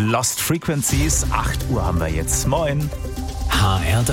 Lost Frequencies. 8 Uhr haben wir jetzt. Moin. HR3.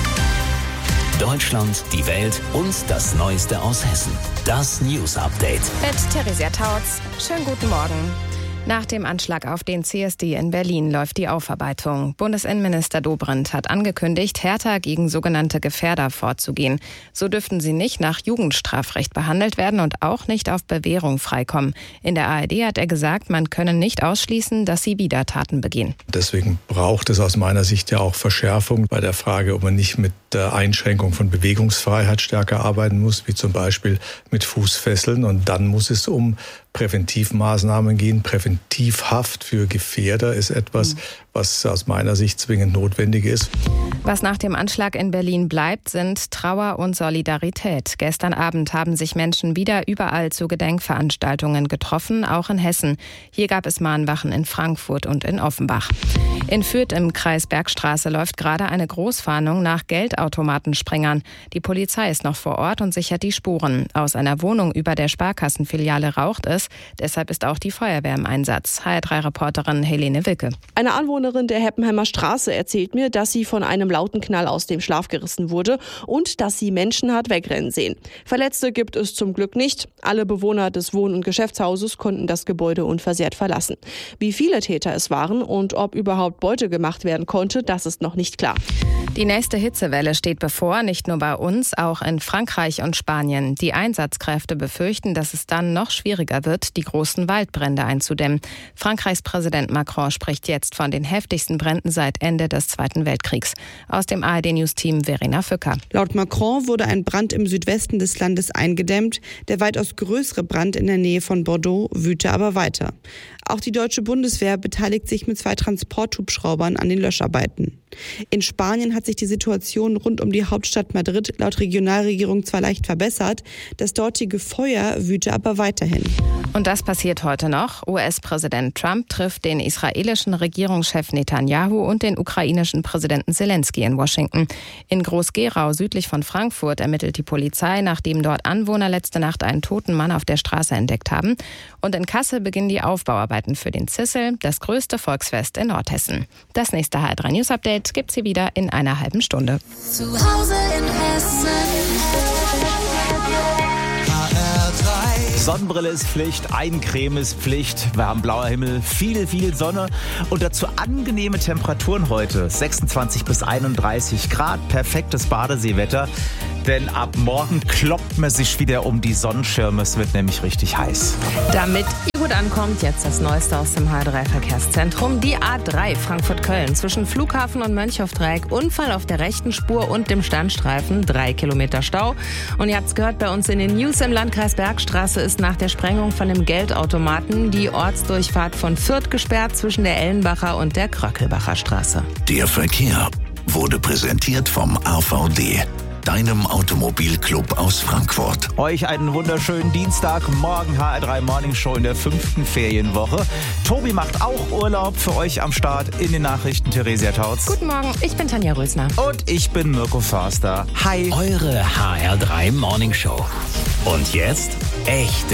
Deutschland, die Welt und das Neueste aus Hessen. Das News Update. Mit Theresia Tautz. Schönen guten Morgen. Nach dem Anschlag auf den CSD in Berlin läuft die Aufarbeitung. Bundesinnenminister Dobrindt hat angekündigt, härter gegen sogenannte Gefährder vorzugehen. So dürften sie nicht nach Jugendstrafrecht behandelt werden und auch nicht auf Bewährung freikommen. In der ARD hat er gesagt, man könne nicht ausschließen, dass sie wieder Taten begehen. Deswegen braucht es aus meiner Sicht ja auch Verschärfung bei der Frage, ob man nicht mit der Einschränkung von Bewegungsfreiheit stärker arbeiten muss, wie zum Beispiel mit Fußfesseln. Und dann muss es um Präventivmaßnahmen gehen. Präventivhaft für Gefährder ist etwas, was aus meiner Sicht zwingend notwendig ist. Was nach dem Anschlag in Berlin bleibt, sind Trauer und Solidarität. Gestern Abend haben sich Menschen wieder überall zu Gedenkveranstaltungen getroffen, auch in Hessen. Hier gab es Mahnwachen in Frankfurt und in Offenbach. In Fürth im Kreis Bergstraße läuft gerade eine Großfahndung nach Geldautomatensprengern. Die Polizei ist noch vor Ort und sichert die Spuren. Aus einer Wohnung über der Sparkassenfiliale raucht es. Deshalb ist auch die Feuerwehr im Einsatz. HR3-Reporterin Helene Wilke. Eine Anwohnerin der Heppenheimer Straße erzählt mir, dass sie von einem lauten Knall aus dem Schlaf gerissen wurde und dass sie Menschen hat wegrennen sehen. Verletzte gibt es zum Glück nicht. Alle Bewohner des Wohn- und Geschäftshauses konnten das Gebäude unversehrt verlassen. Wie viele Täter es waren und ob überhaupt Beute gemacht werden konnte, das ist noch nicht klar. Die nächste Hitzewelle steht bevor, nicht nur bei uns, auch in Frankreich und Spanien. Die Einsatzkräfte befürchten, dass es dann noch schwieriger wird, die großen Waldbrände einzudämmen. Frankreichs Präsident Macron spricht jetzt von den heftigsten Bränden seit Ende des Zweiten Weltkriegs. Aus dem ARD-News-Team Verena Fücker. Laut Macron wurde ein Brand im Südwesten des Landes eingedämmt. Der weitaus größere Brand in der Nähe von Bordeaux wüte aber weiter. Auch die deutsche Bundeswehr beteiligt sich mit 2 Transporthubschraubern an den Löscharbeiten. In Spanien hat sich die Situation rund um die Hauptstadt Madrid laut Regionalregierung zwar leicht verbessert, das dortige Feuer wüte aber weiterhin. Und das passiert heute noch. US-Präsident Trump trifft den israelischen Regierungschef Netanyahu und den ukrainischen Präsidenten Zelensky in Washington. In Groß-Gerau südlich von Frankfurt ermittelt die Polizei, nachdem dort Anwohner letzte Nacht einen toten Mann auf der Straße entdeckt haben. Und in Kassel beginnen die Aufbauarbeiten für den Zissel, das größte Volksfest in Nordhessen. Das nächste HR3 News Update gibt's hier wieder in einer halben Stunde. Zu Hause in Hessen. Sonnenbrille ist Pflicht, Eincreme ist Pflicht. Wir haben blauer Himmel, viel Sonne und dazu angenehme Temperaturen heute. 26 bis 31 Grad, perfektes Badeseewetter. Denn ab morgen kloppt man sich wieder um die Sonnenschirme. Es wird nämlich richtig heiß. Damit ihr gut ankommt, jetzt das Neueste aus dem H3-Verkehrszentrum. Die A3 Frankfurt-Köln zwischen Flughafen und Mönchhofdreieck. Unfall auf der rechten Spur und dem Standstreifen. 3 Kilometer Stau. Und ihr habt es gehört bei uns in den News im Landkreis Bergstraße ist nach der Sprengung von dem Geldautomaten die Ortsdurchfahrt von Fürth gesperrt zwischen der Ellenbacher und der Kröckelbacher Straße. Der Verkehr wurde präsentiert vom AVD, deinem Automobilclub aus Frankfurt. Euch einen wunderschönen Dienstag. Morgen HR3 Morning Show in der 5. Ferienwoche. Tobi macht auch Urlaub für euch am Start in den Nachrichten. Theresia Tautz. Guten Morgen, ich bin Tanja Rösner. Und ich bin Mirko Förster. Hi. Eure HR3 Morning Show. Und jetzt echte